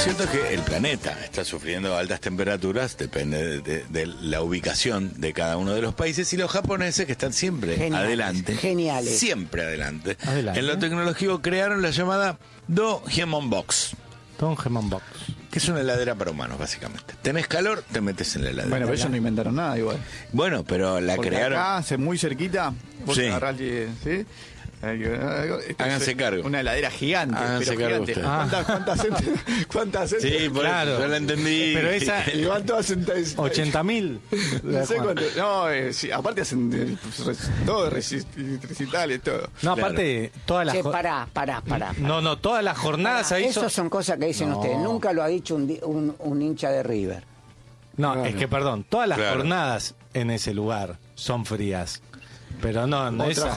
cierto es que el planeta está sufriendo altas temperaturas, depende de la ubicación de cada uno de los países, y los japoneses, que están siempre adelante, siempre adelante, en lo tecnológico, crearon la llamada Do-Hemon Box. Do-Hemon Box. Que es una heladera para humanos, básicamente. Tenés calor, te metes en la heladera. Bueno, pero ellos no inventaron nada igual. Bueno, pero la porque crearon. Acá, muy cerquita, vos agarrás, ¿sí? Háganse cargo. Una heladera gigante. Háganse pero cargo gigante. ¿Cuántas Sí, por claro. yo la entendí. Pero esa. Igual todas 80.000. No sé cuánto. No, sí, aparte hacen todo recitales, todo. No, aparte, todas las. Pará. No, todas las jornadas ahí. Esas son cosas que dicen ustedes. Nunca lo ha dicho un hincha de River. No, Claro. es que perdón, todas las jornadas en ese lugar son frías. Pero no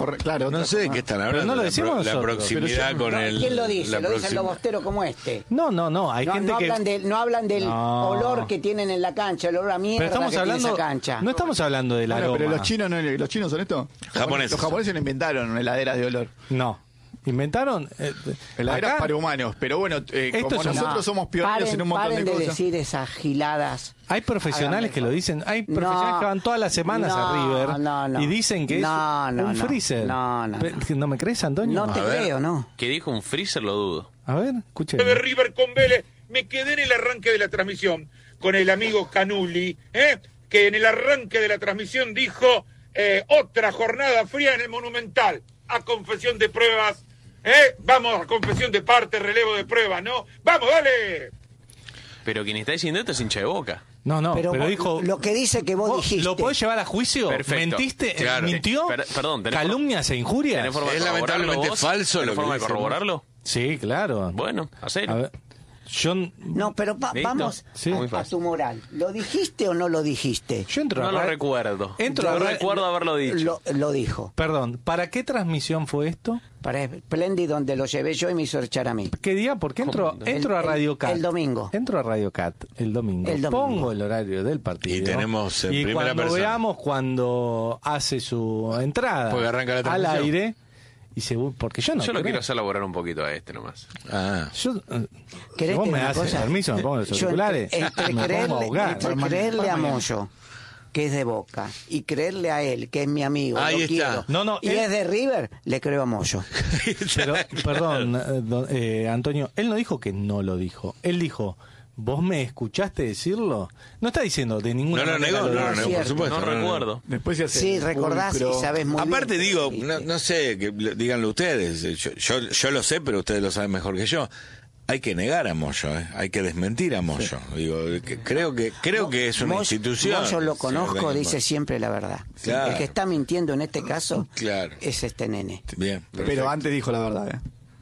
no sé de qué están hablando. Pero no lo decimos la nosotros. proximidad con el. ¿Quién lo dice? Lo dicen los bosteros como este. No, hay gente que. No hablan del olor que tienen en la cancha, el olor a mierda Pero estamos que hablando, tiene esa cancha. no estamos hablando del aroma. Pero los chinos son esto. Japoneses. Los japoneses no inventaron heladeras de olor. No. Inventaron heladeras acá, para humanos, pero bueno, como nosotros somos pioneros en un montón de cosas. Decir esas giladas. Hay profesionales que lo dicen, hay profesionales que van todas las semanas a River y dicen que es un freezer. No. ¿No me crees, Antonio? No te creo, ¿no? Que dijo un freezer, lo dudo. A ver, escuche. De River con Vélez, me quedé en el arranque de la transmisión con el amigo Canuli, que en el arranque de la transmisión dijo otra jornada fría en el Monumental, a confesión de pruebas, vamos a confesión de parte, relevo de pruebas, ¿no? ¡Vamos, dale! Pero quien está diciendo esto es hincha de Boca. No, pero dijo... Lo que dice que vos dijiste... ¿Lo podés llevar a juicio? Perfecto. ¿Mentiste? Claro. ¿Mintió? Perdón, ¿Calumnias e injurias? ¿Tenés forma de Es corroborarlo lamentablemente vos? falso ¿Tenés lo que forma de dice, corroborarlo? Sí, claro. Bueno, hacelo. A ver, yo... No, pero ¿Listo? vamos Sí. Muy a fácil. tu moral. ¿Lo dijiste o no lo dijiste? Yo entro No a lo ra- recuerdo. Entro a no ra- recuerdo haberlo dicho. Lo dijo. Perdón, ¿para qué transmisión fue esto? Para Splendid, donde lo llevé yo y me hizo echar a mí. ¿Qué día? Porque entro a Radio Cat. El domingo. Entro a Radio Cat el domingo. Pongo el horario del partido. Y tenemos en y primera cuando persona. veamos cuando hace su entrada Porque arranca la al transmisión. aire, y porque yo no Yo lo creo. quiero hacer laborar un poquito a este nomás. Ah. Yo, ¿Querés si vos que me una das cosa? permiso, me pongo los Yo auriculares, entre me pongo a ahogar. creerle a Moyo, que es de Boca, y creerle a él, que es mi amigo, Ahí lo está. quiero, No, y él- es de River, le creo a Moyo. Pero, perdón, Antonio, él no dijo que no lo dijo. Él dijo, ¿vos me escuchaste decirlo? No está diciendo de ninguna No lo manera negó, lo no, dijo. por cierto. supuesto. No recuerdo. Después se hace Sí, recordás y pulcro. sabés muy Aparte bien. digo, Sí. no sé, díganlo ustedes, yo lo sé, pero ustedes lo saben mejor que yo. Hay que negar a Moyo, hay que desmentir a Moyo. Digo, creo que es una institución. Moyo lo conozco, señor dice Benny. siempre la verdad. Claro. El que está mintiendo en este caso Claro. es este nene. Bien, Pero perfecto. antes dijo la verdad,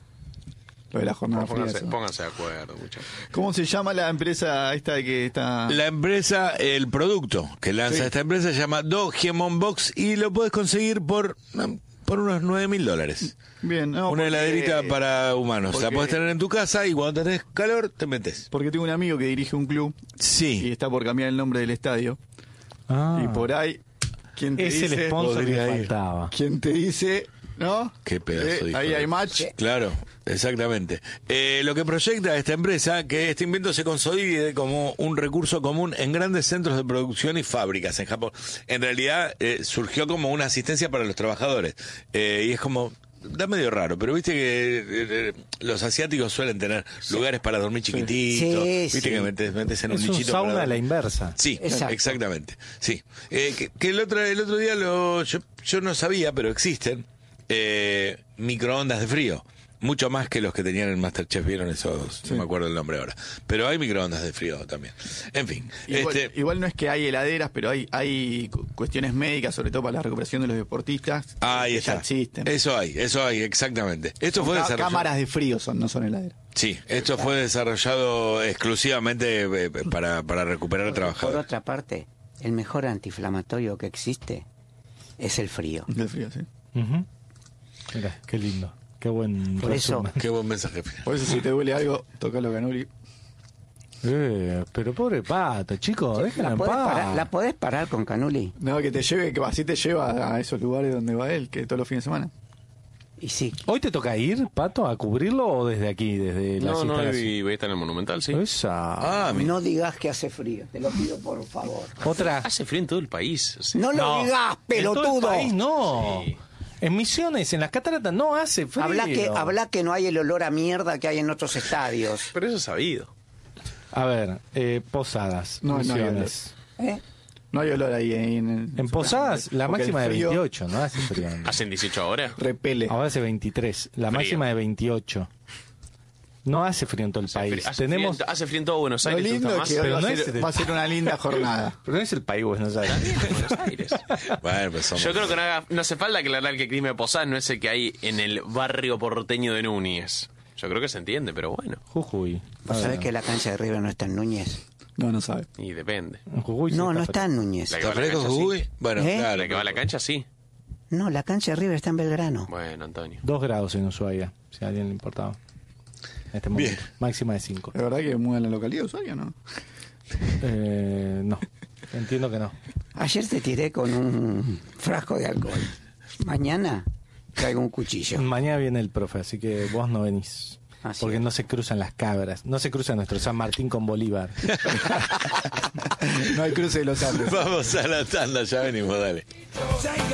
Lo de la jornada fría. eso. Pónganse de acuerdo, muchachos. ¿Cómo se llama la empresa esta que está...? La empresa, el producto que lanza esta empresa se llama Do-Hemon Box y lo puedes conseguir por unos $9.000. Bien, no, Una porque- heladerita para humanos. La porque- puedes tener en tu casa y cuando tenés calor te metes. Porque tengo un amigo que dirige un club y Sí. está por cambiar el nombre del estadio. Ah, Y por ahí, ¿quién te es el dice? sponsor que podría ir. faltaba. ¿Quién te dice? ¿No? Qué pedazo de hijo ahí de- hay match. Claro, exactamente. Lo que proyecta esta empresa, que este invento se consolide como un recurso común en grandes centros de producción y fábricas en Japón. En realidad surgió como una asistencia para los trabajadores. Y es como... Da medio raro, pero viste que los asiáticos suelen tener lugares para dormir chiquititos. Sí, Viste sí. que metes en un Es un nichito. sauna para a la dormir. inversa. Sí, Exacto. exactamente. Sí. Que el otro día yo no sabía, pero existen microondas de frío. Mucho más que los que tenían en Masterchef, ¿vieron esos? No me acuerdo el nombre ahora. Pero hay microondas de frío también. En fin. Igual no es que hay heladeras, pero hay cuestiones médicas, sobre todo para la recuperación de los deportistas. Ahí que está. Ya existen. Eso hay, exactamente. Esto fue desarrollado. Cámaras de frío no son heladeras. Sí, esto fue desarrollado exclusivamente para recuperar Por trabajadores. otra parte, el mejor antiinflamatorio que existe es el frío. Del frío, sí. Ujú. Mirá, qué lindo. Qué buen Por eso- resumen. Qué buen mensaje final. Por eso si te duele algo, tocalo Canuli. Pero pobre pato, chicos, déjenla en paz. ¿La podés parar con Canuli? No, que te lleve, que así te lleva a esos lugares donde va él, que todos los fines de semana. Y sí. ¿Hoy te toca ir, Pato, a cubrirlo o desde aquí, desde las No, instalaciones? voy a estar en el Monumental, sí. Esa. No digas que hace frío, te lo pido por favor. Otra. Hace frío en todo el país. O sea, No lo digas, En todo el pelotudo. país no. Sí. En Misiones, en las cataratas, no hace frío. Habla que no hay el olor a mierda que hay en otros estadios. Pero eso es sabido. A ver, Posadas, No, no hay Misiones. ¿Eh? No hay olor ahí En Posadas, la Porque máxima el de frío 28, ¿no? Hace frío. ¿Hacen 18 ahora? repele. Ahora hace 23, la Frío. máxima de 28. No hace frío en todo el país. Tenemos... Hace frío en todo Buenos Lo Aires. ¿te lindo gusta es que más? hoy Pero va, no a es ser, de- va a ser una linda jornada. Pero no es el país Buenos Aires. Buenos Aires. Bueno, pues somos... Yo creo que no hace falta aclarar que el clima de Posadas no es el que hay en el barrio porteño de Núñez. Yo creo que se entiende, pero bueno. Jujuy. ¿Vos sabés que la cancha de River no está en Núñez? No, no sabe. Y depende. En Jujuy sí No, no frío. está en Núñez. La que ¿Está va a la fresco, cancha, sí. Jujuy? Bueno, ¿Eh? claro. La que va a la cancha, sí. No, la cancha de River está en Belgrano. Bueno, Antonio. 2 grados en Ushuaia, si a alguien le importaba. En este momento. Bien. Máxima de 5. ¿Es verdad que mudan la localidad de Ushuaia o no? No, entiendo que no. Ayer te tiré con un frasco de alcohol. Mañana traigo un cuchillo. Mañana viene el profe, así que vos no venís. Así Porque es. no se cruzan las cabras. No se cruza nuestro San Martín con Bolívar. No hay cruce de los Andes. Vamos a la tanda, ya venimos, dale.